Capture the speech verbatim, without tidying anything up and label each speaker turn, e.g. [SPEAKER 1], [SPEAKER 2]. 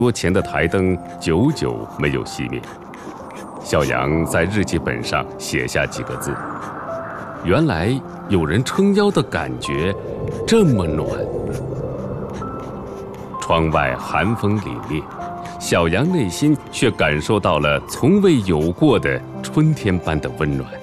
[SPEAKER 1] 桌前的台灯久久没有熄灭。小杨在日记本上写下几个字：原来有人撑腰的感觉这么暖。窗外寒风凛冽，小杨内心却感受到了从未有过的春天般的温暖。